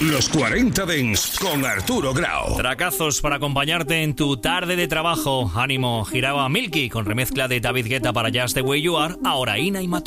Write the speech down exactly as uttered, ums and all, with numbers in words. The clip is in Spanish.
Los cuarenta Dents con Arturo Grau. Tracazos para acompañarte en tu tarde de trabajo. Ánimo, giraba Milky con remezcla de David Guetta para Just the Way You Are, ahora Ina y Mató.